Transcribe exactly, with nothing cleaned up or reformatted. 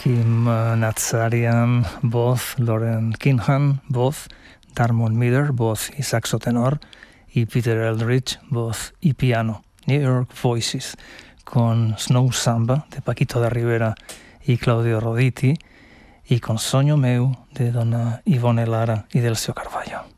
Kim Nazarian, voz, Lauren Kinhan, voz, Darmon Miller, voz y saxo tenor, y Peter Eldridge, voz y piano. New York Voices, con Snow Samba, de Paquito de Rivera y Claudio Roditi, y con Soño Meu, de dona Ivone Lara y Delcio Carvalho.